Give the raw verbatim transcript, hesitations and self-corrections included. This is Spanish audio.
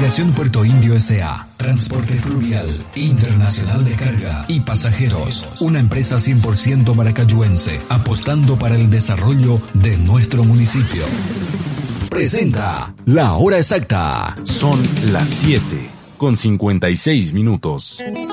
Navegación Puerto Indio S A. Transporte fluvial, internacional de carga y pasajeros. Una empresa cien por ciento maracayuense, apostando para el desarrollo de nuestro municipio. Presenta La Hora Exacta. Son las siete con cincuenta y seis minutos.